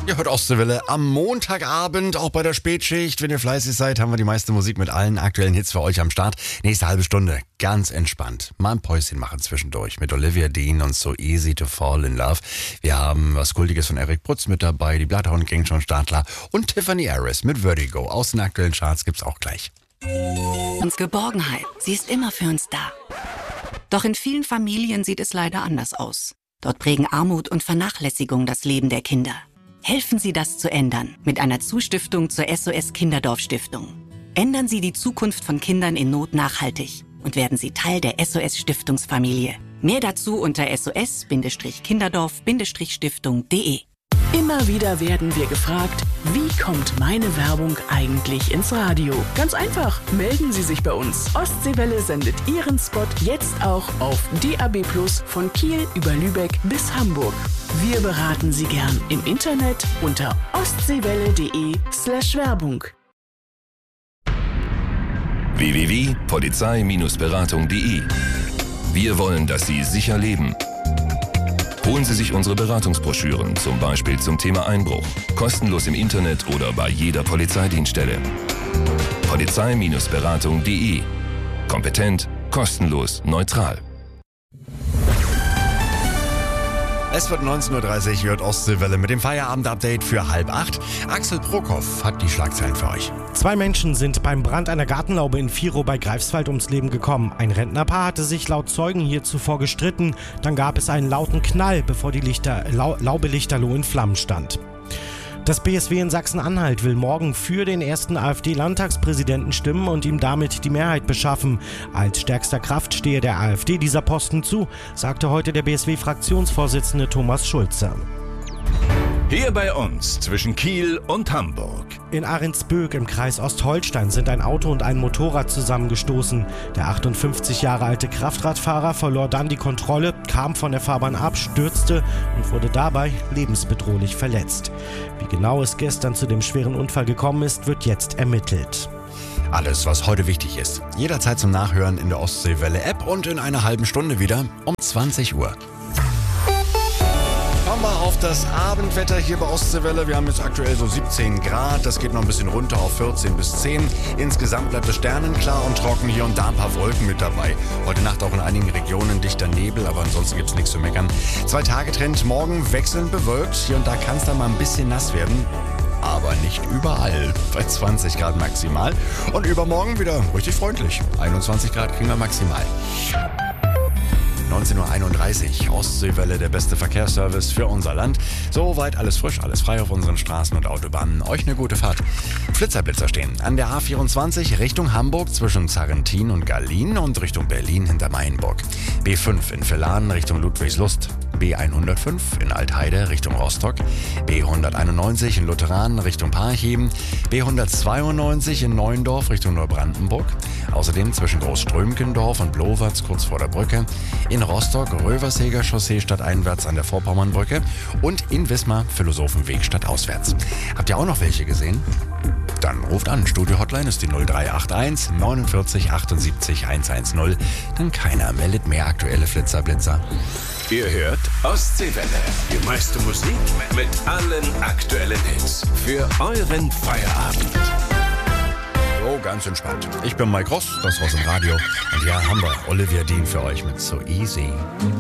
Ihr hört Ostseewelle am Montagabend, auch bei der Spätschicht. Wenn ihr fleißig seid, haben wir die meiste Musik mit allen aktuellen Hits für euch am Start. Nächste halbe Stunde, ganz entspannt. Mal ein Päuschen machen zwischendurch mit Olivia Dean und So Easy to Fall in Love. Wir haben was Kultiges von Eric Prutz mit dabei, die Bloodhound Gang schon Startler und Tiffany Harris mit Vertigo. Aus den aktuellen Charts gibt's auch gleich. Uns Geborgenheit, sie ist immer für uns da. Doch in vielen Familien sieht es leider anders aus. Dort prägen Armut und Vernachlässigung das Leben der Kinder. Helfen Sie, das zu ändern mit einer Zustiftung zur SOS Kinderdorf Stiftung. Ändern Sie die Zukunft von Kindern in Not nachhaltig und werden Sie Teil der SOS Stiftungsfamilie. Mehr dazu unter sos-kinderdorf-stiftung.de. Immer wieder werden wir gefragt, wie kommt meine Werbung eigentlich ins Radio? Ganz einfach, melden Sie sich bei uns. Ostseewelle sendet Ihren Spot jetzt auch auf DAB+ von Kiel über Lübeck bis Hamburg. Wir beraten Sie gern im Internet unter ostseewelle.de/Werbung. www.polizei-beratung.de. Wir wollen, dass Sie sicher leben. Holen Sie sich unsere Beratungsbroschüren, zum Beispiel zum Thema Einbruch, kostenlos im Internet oder bei jeder Polizeidienststelle. Polizei-beratung.de. Kompetent, kostenlos, neutral. Es wird 19.30 Uhr, hört Ostseewelle mit dem Feierabend-Update für 7:30. Axel Prokop hat die Schlagzeilen für euch. 2 Menschen sind beim Brand einer Gartenlaube in Virow bei Greifswald ums Leben gekommen. Ein Rentnerpaar hatte sich laut Zeugen hier zuvor gestritten. Dann gab es einen lauten Knall, bevor die Laube lichterloh in Flammen stand. Das BSW in Sachsen-Anhalt will morgen für den ersten AfD-Landtagspräsidenten stimmen und ihm damit die Mehrheit beschaffen. Als stärkster Kraft stehe der AfD dieser Posten zu, sagte heute der BSW-Fraktionsvorsitzende Thomas Schulze. Hier bei uns zwischen Kiel und Hamburg. In Ahrensböck im Kreis Ostholstein sind ein Auto und ein Motorrad zusammengestoßen. Der 58 Jahre alte Kraftradfahrer verlor dann die Kontrolle, kam von der Fahrbahn ab, stürzte und wurde dabei lebensbedrohlich verletzt. Wie genau es gestern zu dem schweren Unfall gekommen ist, wird jetzt ermittelt. Alles, was heute wichtig ist. Jederzeit zum Nachhören in der Ostseewelle-App und in einer halben Stunde wieder um 20 Uhr. Schauen wir auf das Abendwetter hier bei Ostseewelle. Wir haben jetzt aktuell so 17 Grad. Das geht noch ein bisschen runter auf 14 bis 10. Insgesamt bleibt es sternenklar und trocken. Hier und da ein paar Wolken mit dabei. Heute Nacht auch in einigen Regionen dichter Nebel, aber ansonsten gibt es nichts zu meckern. 2-Tage-Trend, morgen wechselnd bewölkt. Hier und da kann es dann mal ein bisschen nass werden. Aber nicht überall. Bei 20 Grad maximal. Und übermorgen wieder richtig freundlich. 21 Grad kriegen wir maximal. 19.31 Uhr, Ostseewelle, der beste Verkehrsservice für unser Land. Soweit alles frisch, alles frei auf unseren Straßen und Autobahnen. Euch eine gute Fahrt. Flitzer stehen an der A24 Richtung Hamburg zwischen Zarrentin und Gallien und Richtung Berlin hinter Mainburg. B5 in Villanen Richtung Ludwigslust. B105 in Altheide Richtung Rostock, B191 in Lutheran Richtung Parchim, B192 in Neuendorf Richtung Neubrandenburg, außerdem zwischen Großströmkendorf und Blowatz kurz vor der Brücke, in Rostock Röverseger Chaussee stadteinwärts an der Vorpommernbrücke und in Wismar Philosophenweg stadtauswärts. Habt ihr auch noch welche gesehen? Dann ruft an, Studio-Hotline ist die 0381 49 78 110. Denn keiner meldet mehr aktuelle Blitzer. Ihr hört Ostseewelle. Die meiste Musik mit allen aktuellen Hits. Für euren Feierabend. So, ganz entspannt. Ich bin Mike Ross, das war's im Radio. Und hier haben wir Olivia Dean für euch mit So Easy.